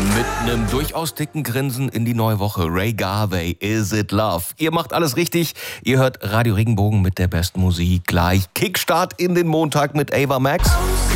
Mit einem durchaus dicken Grinsen in die neue Woche. Ray Garvey, Is It Love? Ihr macht alles richtig. Ihr hört Radio Regenbogen mit der besten Musik. Gleich Kickstart in den Montag mit Ava Max.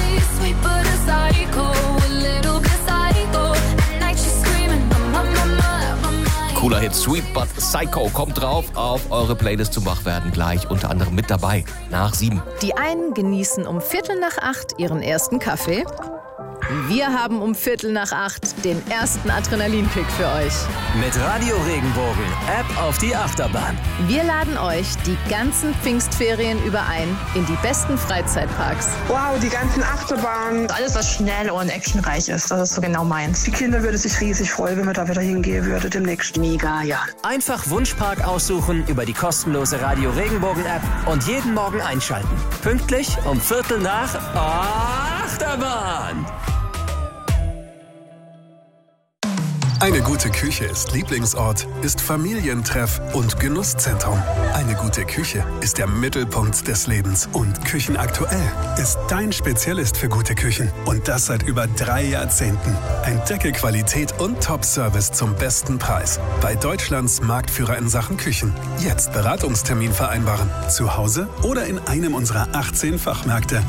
Cooler Hit, Sweet But Psycho, kommt drauf auf eure Playlist zum Wachwerden. Gleich unter anderem mit dabei, nach 7. Die einen genießen um 7:45 ihren ersten Kaffee. Wir haben um 7:45 den ersten Adrenalinkick für euch. Mit Radio Regenbogen, App auf die Achterbahn. Wir laden euch die ganzen Pfingstferien über ein in die besten Freizeitparks. Wow, die ganzen Achterbahnen. Alles, was schnell und actionreich ist, das ist so genau meins. Die Kinder würden sich riesig freuen, wenn wir da wieder hingehen würden demnächst. Mega, ja. Einfach Wunschpark aussuchen über die kostenlose Radio Regenbogen App und jeden Morgen einschalten. Pünktlich um 7:45 Achterbahn. Eine gute Küche ist Lieblingsort, ist Familientreff und Genusszentrum. Eine gute Küche ist der Mittelpunkt des Lebens. Und Küchenaktuell ist dein Spezialist für gute Küchen. Und das seit über 3 Jahrzehnten. Entdecke Qualität und Top-Service zum besten Preis. Bei Deutschlands Marktführer in Sachen Küchen. Jetzt Beratungstermin vereinbaren. Zu Hause oder in einem unserer 18 Fachmärkte.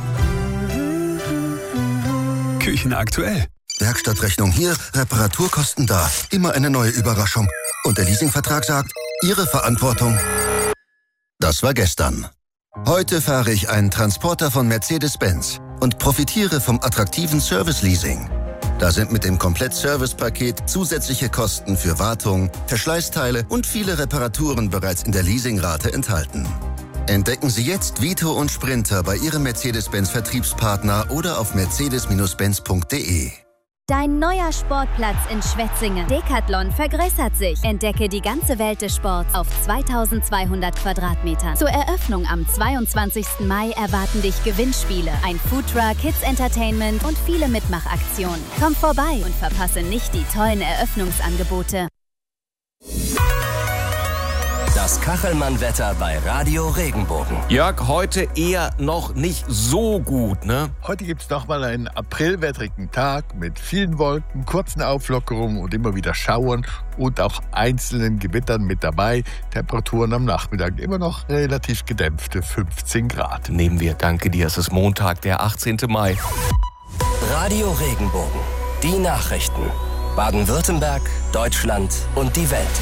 Küchenaktuell. Werkstattrechnung hier, Reparaturkosten da. Immer eine neue Überraschung. Und der Leasingvertrag sagt, Ihre Verantwortung. Das war gestern. Heute fahre ich einen Transporter von Mercedes-Benz und profitiere vom attraktiven Service-Leasing. Da sind mit dem Komplett-Service-Paket zusätzliche Kosten für Wartung, Verschleißteile und viele Reparaturen bereits in der Leasingrate enthalten. Entdecken Sie jetzt Vito und Sprinter bei Ihrem Mercedes-Benz-Vertriebspartner oder auf mercedes-benz.de. Dein neuer Sportplatz in Schwetzingen. Decathlon vergrößert sich. Entdecke die ganze Welt des Sports auf 2200 Quadratmetern. Zur Eröffnung am 22. Mai erwarten dich Gewinnspiele, ein Foodtruck, Kids Entertainment und viele Mitmachaktionen. Komm vorbei und verpasse nicht die tollen Eröffnungsangebote. Das Kachelmann-Wetter bei Radio Regenbogen. Jörg, heute eher noch nicht so gut, ne? Heute gibt es nochmal einen aprilwettrigen Tag mit vielen Wolken, kurzen Auflockerungen und immer wieder Schauern und auch einzelnen Gewittern mit dabei. Temperaturen am Nachmittag immer noch relativ gedämpfte 15 Grad. Nehmen wir, danke dir. Es ist Montag, der 18. Mai. Radio Regenbogen. Die Nachrichten. Baden-Württemberg, Deutschland und die Welt.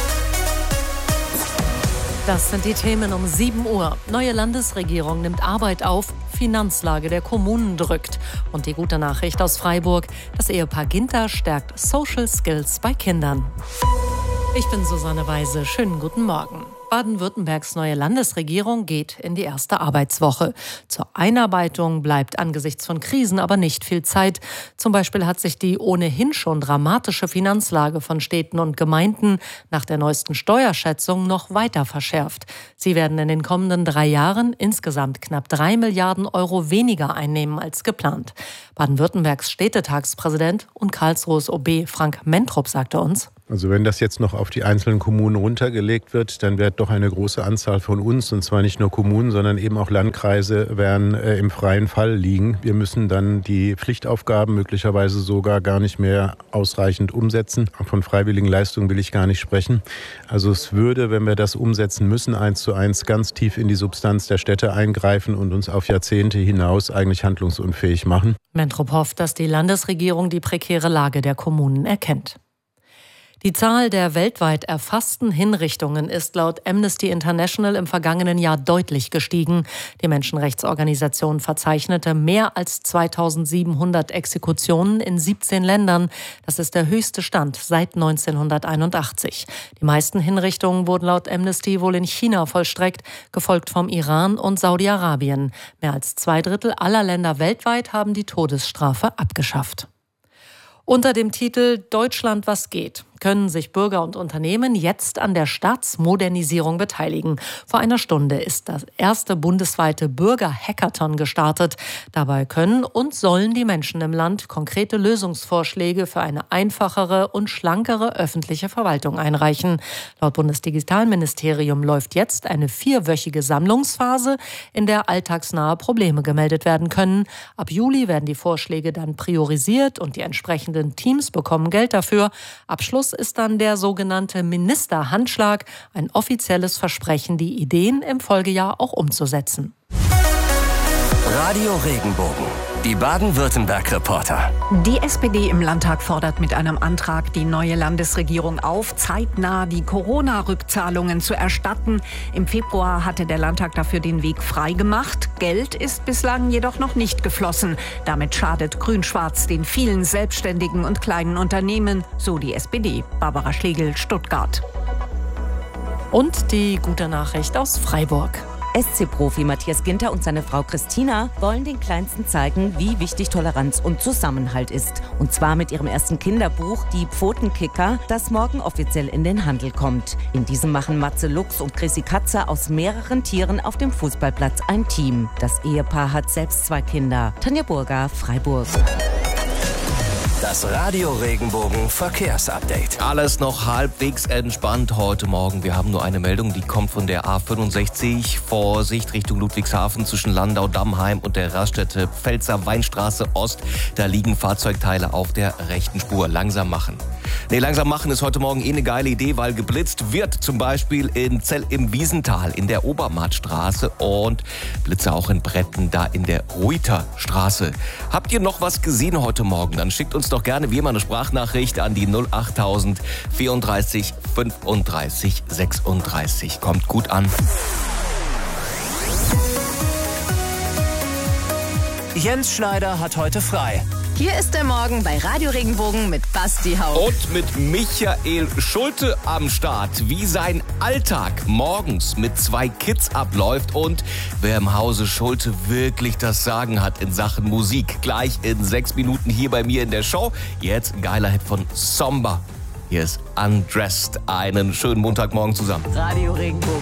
Das sind die Themen um 7 Uhr. Neue Landesregierung nimmt Arbeit auf, Finanzlage der Kommunen drückt. Und die gute Nachricht aus Freiburg, das Ehepaar Ginter stärkt Social Skills bei Kindern. Ich bin Susanne Weise, schönen guten Morgen. Baden-Württembergs neue Landesregierung geht in die erste Arbeitswoche. Zur Einarbeitung bleibt angesichts von Krisen aber nicht viel Zeit. Zum Beispiel hat sich die ohnehin schon dramatische Finanzlage von Städten und Gemeinden nach der neuesten Steuerschätzung noch weiter verschärft. Sie werden in den kommenden 3 Jahren insgesamt knapp 3 Milliarden Euro weniger einnehmen als geplant. Baden-Württembergs Städtetagspräsident und Karlsruhes OB Frank Mentrup sagte uns: Also wenn das jetzt noch auf die einzelnen Kommunen runtergelegt wird, dann wird doch eine große Anzahl von uns, und zwar nicht nur Kommunen, sondern eben auch Landkreise, werden im freien Fall liegen. Wir müssen dann die Pflichtaufgaben möglicherweise sogar gar nicht mehr ausreichend umsetzen. Von freiwilligen Leistungen will ich gar nicht sprechen. Also es würde, wenn wir das umsetzen müssen, 1:1 ganz tief in die Substanz der Städte eingreifen und uns auf Jahrzehnte hinaus eigentlich handlungsunfähig machen. Mentrup hofft, dass die Landesregierung die prekäre Lage der Kommunen erkennt. Die Zahl der weltweit erfassten Hinrichtungen ist laut Amnesty International im vergangenen Jahr deutlich gestiegen. Die Menschenrechtsorganisation verzeichnete mehr als 2700 Exekutionen in 17 Ländern. Das ist der höchste Stand seit 1981. Die meisten Hinrichtungen wurden laut Amnesty wohl in China vollstreckt, gefolgt vom Iran und Saudi-Arabien. Mehr als 2/3 aller Länder weltweit haben die Todesstrafe abgeschafft. Unter dem Titel Deutschland, was geht? können sich Bürger und Unternehmen jetzt an der Staatsmodernisierung beteiligen. Vor einer Stunde ist das erste bundesweite Bürger-Hackathon gestartet. Dabei können und sollen die Menschen im Land konkrete Lösungsvorschläge für eine einfachere und schlankere öffentliche Verwaltung einreichen. Laut Bundesdigitalministerium läuft jetzt eine 4-wöchige Sammlungsphase, in der alltagsnahe Probleme gemeldet werden können. Ab Juli werden die Vorschläge dann priorisiert und die entsprechenden Teams bekommen Geld dafür. Abschluss ist dann der sogenannte Ministerhandschlag, ein offizielles Versprechen, die Ideen im Folgejahr auch umzusetzen. Radio Regenbogen, die Baden-Württemberg-Reporter. Die SPD im Landtag fordert mit einem Antrag die neue Landesregierung auf, zeitnah die Corona-Rückzahlungen zu erstatten. Im Februar hatte der Landtag dafür den Weg freigemacht. Geld ist bislang jedoch noch nicht geflossen. Damit schadet Grün-Schwarz den vielen selbstständigen und kleinen Unternehmen, so die SPD. Barbara Schlegel, Stuttgart. Und die gute Nachricht aus Freiburg. SC-Profi Matthias Ginter und seine Frau Christina wollen den Kleinsten zeigen, wie wichtig Toleranz und Zusammenhalt ist. Und zwar mit ihrem ersten Kinderbuch, Die Pfotenkicker, das morgen offiziell in den Handel kommt. In diesem machen Matze Luchs und Chrissy Katze aus mehreren Tieren auf dem Fußballplatz ein Team. Das Ehepaar hat selbst 2 Kinder. Tanja Burger, Freiburg. Das Radio Regenbogen Verkehrsupdate. Alles noch halbwegs entspannt heute Morgen. Wir haben nur eine Meldung, die kommt von der A65. Vorsicht Richtung Ludwigshafen zwischen Landau-Dammheim und der Raststätte Pfälzer-Weinstraße Ost. Da liegen Fahrzeugteile auf der rechten Spur. Langsam machen. Langsam machen ist heute Morgen eine geile Idee, weil geblitzt wird. Zum Beispiel in Zell im Wiesental in der Obermarktstraße und Blitze auch in Bretten da in der Ruiterstraße. Habt ihr noch was gesehen heute Morgen? Dann schickt uns doch gerne wie immer eine Sprachnachricht an die 08000 34 35 36. Kommt gut an. Jens Schneider hat heute frei. Hier ist der Morgen bei Radio Regenbogen mit Basti Haupt. Und mit Michael Schulte am Start. Wie sein Alltag morgens mit 2 Kids abläuft und wer im Hause Schulte wirklich das Sagen hat in Sachen Musik. Gleich in 6 Minuten hier bei mir in der Show. Jetzt ein geiler Hit von Somba. Hier ist Undressed. Einen schönen Montagmorgen zusammen. Radio Regenbogen.